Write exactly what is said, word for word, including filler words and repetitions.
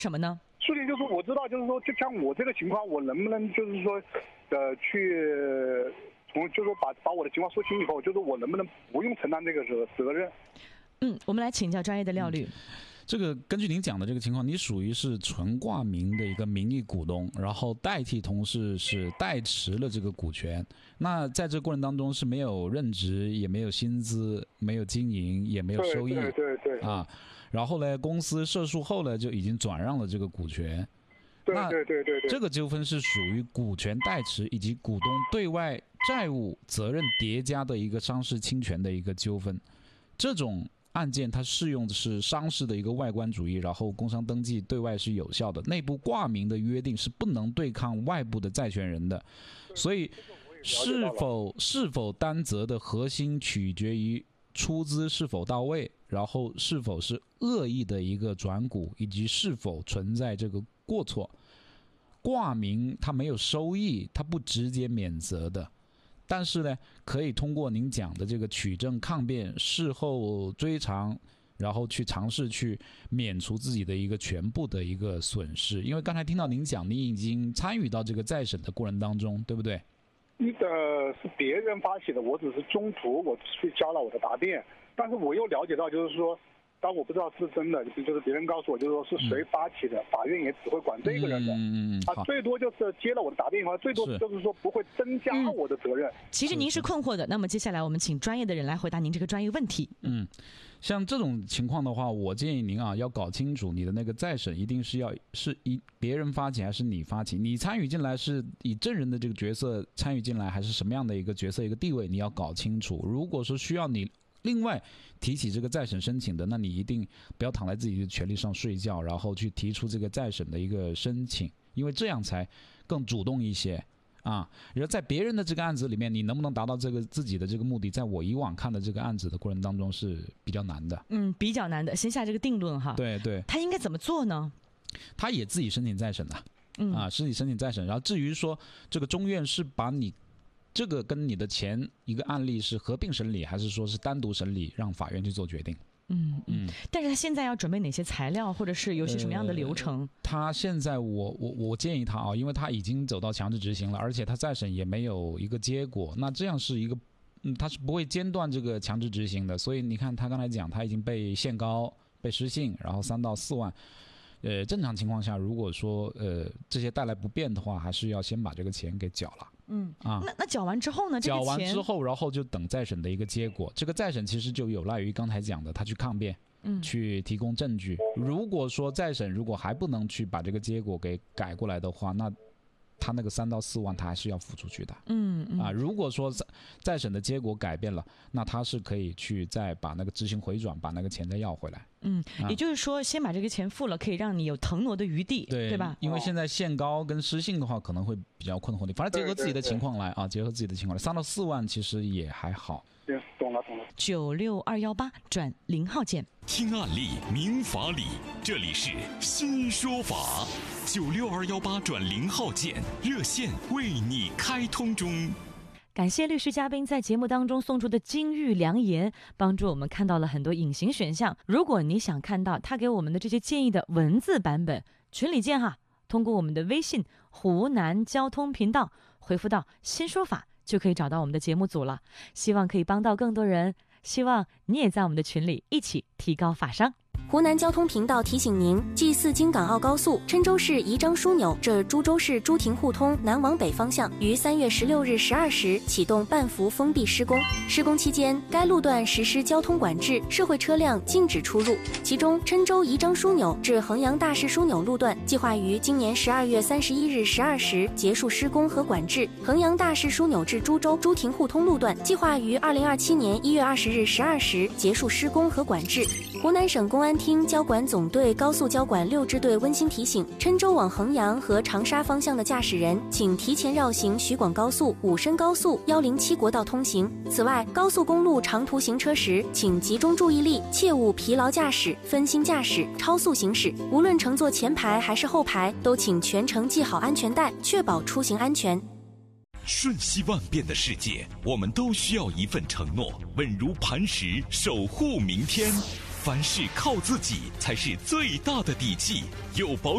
什么呢？ 诉请就是我知道，就是说，就像我这个情况，我能不能就是说，呃，去从就是说把把我的情况说清以后，就是我能不能不用承担这个责责任？ 嗯，我们来请教专业的廖律。 嗯这个根据您讲的这个情况，你属于是纯挂名的一个名义股东，然后代替同事是代持了这个股权。那在这个过程当中是没有任职，也没有薪资，没有经营，也没有收益。 对对 对, 对啊，然后呢，公司涉诉后呢就已经转让了这个股权。 对对对对对， 这个纠纷是属于股权代持以及股东对外债务责任叠加的一个商事侵权的一个纠纷。这种案件它适用的是商事的一个外观主义，然后工商登记对外是有效的，内部挂名的约定是不能对抗外部的债权人的，所以是否是否担责的核心取决于出资是否到位，然后是否是恶意的一个转股，以及是否存在这个过错。挂名它没有收益，它不直接免责的。但是呢，可以通过您讲的这个取证抗辩、事后追偿，然后去尝试去免除自己的一个全部的一个损失。因为刚才听到您讲，你已经参与到这个再审的过程当中，对不对？ 一个是别人发起的，我只是中途我去交了我的答辩，但是我又了解到，就是说。但我不知道是真的，就是别人告诉我，就是说是谁发起的，嗯、法院也只会管这个人的， 嗯嗯啊，最多就是接了我的答辩以后，最多就是说不会增加我的责任。 嗯、其实您是困惑的，那么接下来我们请专业的人来回答您这个专业问题。 嗯，像这种情况的话，我建议您啊要搞清楚你的那个再审一定是要是以别人发起还是你发起，你参与进来是以证人的这个角色参与进来，还是什么样的一个角色一个地位，你要搞清楚。如果说需要你另外提起这个再审申请的，那你一定不要躺在自己的权利上睡觉，然后去提出这个再审的一个申请，因为这样才更主动一些啊。然后在别人的这个案子里面，你能不能达到这个自己的这个目的，在我以往看的这个案子的过程当中是比较难的。 嗯，比较难的，先下这个定论哈。 对对。 他应该怎么做呢？ 他也自己申请再审的， 嗯啊，自己申请再审。然后至于说这个中院是把你这个跟你的前一个案例是合并审理，还是说是单独审理，让法院去做决定。 嗯嗯。但是他现在要准备哪些材料，或者是有些什么样的流程？呃、 他现在我我我建议他啊，因为他已经走到强制执行了，而且他再审也没有一个结果，那这样是一个，嗯，他是不会间断这个强制执行的。所以你看他刚才讲，他已经被限高、被失信，然后三到四万。呃，正常情况下，如果说呃这些带来不便的话，还是要先把这个钱给缴了。 嗯啊， 那那缴完之后呢？这个、 缴完之后，然后就等再审的一个结果。这个再审其实就有赖于刚才讲的，他去抗辩， 嗯， 去提供证据。如果说再审如果还不能去把这个结果给改过来的话，那他那个三到四万他还是要付出去的。 嗯嗯啊，如果说再审的结果改变了，那他是可以去再把那个执行回转，把那个钱再要回来。 嗯，也就是说，先把这个钱付了，可以让你有腾挪的余地， 对对吧？ 因为现在限高跟失信的话，可能会比较困惑的。反正结合自己的情况来啊，结合自己的情况来，三到四万其实也还好。 对，懂了懂了。 九六二幺八转零号键， 听案例明法理，这里是新说法。九六二幺八转零号键热线为你开通中。 感谢律师嘉宾在节目当中送出的金玉良言，帮助我们看到了很多隐形选项。如果你想看到他给我们的这些建议的文字版本，群里见哈，通过我们的微信湖南交通频道回复到新说法，就可以找到我们的节目组了。希望可以帮到更多人，希望你也在我们的群里一起提高法商。 湖南交通频道提醒您： G 四京港澳高速郴州市宜章枢纽至株洲市朱亭互通南往北方向于三月十六日十二时启动半幅封闭施工。施工期间，该路段实施交通管制，社会车辆禁止出入。其中，郴州宜章枢纽至衡阳大市枢纽路段计划于今年十二月三十一日十二时结束施工和管制；衡阳大市枢纽至株洲朱亭互通路段计划于二零二七年一月二十日十二时结束施工和管制。湖南省公安厅交管总队高速交管六支队温馨提醒：郴州往衡阳和长沙方向的驾驶人，请提前绕行徐广高速、武深高速、一零七国道通行。此外，高速公路长途行车时，请集中注意力，切勿疲劳驾驶、分心驾驶、超速行驶。无论乘坐前排还是后排，都请全程系好安全带，确保出行安全。 瞬息万变的世界，我们都需要一份承诺，稳如磐石，守护明天。 凡事靠自己才是最大的底气。有保